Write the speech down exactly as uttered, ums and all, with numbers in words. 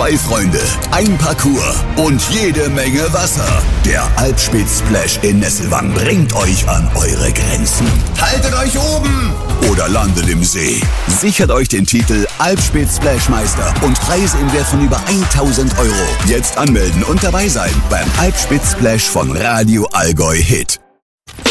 zwei Freunde, ein Parcours und jede Menge Wasser. Der Alpspitz-Splash in Nesselwang bringt euch an eure Grenzen. Haltet euch oben oder landet im See. Sichert euch den Titel Alpspitz-Splashmeister und Preise im Wert von über tausend Euro. Jetzt anmelden und dabei sein beim Alpspitz-Splash von Radio Allgäu Hit.